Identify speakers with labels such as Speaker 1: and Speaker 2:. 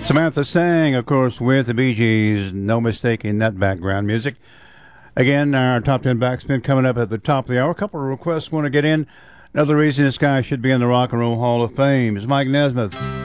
Speaker 1: Samantha sang, of course, with the Bee Gees. No mistaking that background music. Again, our top 10 backspin coming up at the top of the hour. A couple of requests want to get in. Another reason this guy should be in the Rock and Roll Hall of Fame is Mike Nesmith.